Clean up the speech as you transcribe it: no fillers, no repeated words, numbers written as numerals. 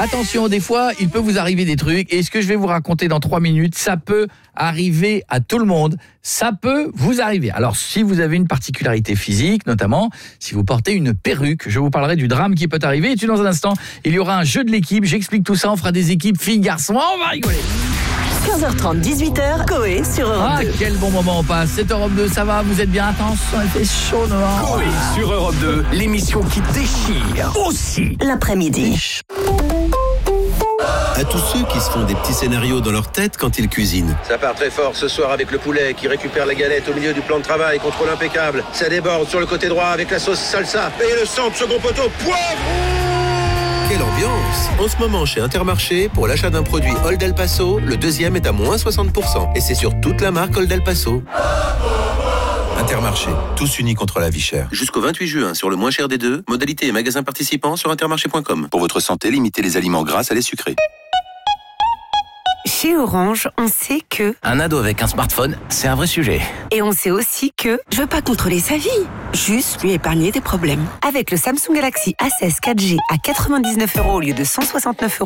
Attention, des fois, il peut vous arriver des trucs. Et ce que je vais vous raconter dans 3 minutes, ça peut arriver à tout le monde. Ça peut vous arriver. Alors, si vous avez une particularité physique, notamment, si vous portez une perruque, je vous parlerai du drame qui peut arriver. Et puis, dans un instant, il y aura un jeu de l'équipe. J'explique tout ça. On fera des équipes filles-garçons. On va rigoler. 15h30, 18h, Coé sur Europe 2. Ah, quel bon moment on passe. C'est Europe 2, ça va, vous êtes bien intense. Il fait chaud dehors. Coé sur Europe 2, l'émission qui déchire aussi L'après-midi. À tous ceux qui se font des petits scénarios dans leur tête quand ils cuisinent. Ça part très fort ce soir avec le poulet qui récupère la galette au milieu du plan de travail, contrôle impeccable. Ça déborde sur le côté droit avec la sauce salsa. Et le centre, second poteau, poivre. Quelle ambiance! En ce moment, chez Intermarché, pour l'achat d'un produit Old El Paso, le deuxième est à moins 60%. Et c'est sur toute la marque Old El Paso. Intermarché, tous unis contre la vie chère. Jusqu'au 28 juin, sur le moins cher des deux, modalité et magasins participants sur intermarché.com. Pour votre santé, limitez les aliments gras à les sucrés. Chez Orange, on sait que... Un ado avec un smartphone, c'est un vrai sujet. Et on sait aussi que... Je veux pas contrôler sa vie, juste lui épargner des problèmes. Avec le Samsung Galaxy A16 4G à 99 € au lieu de 169 €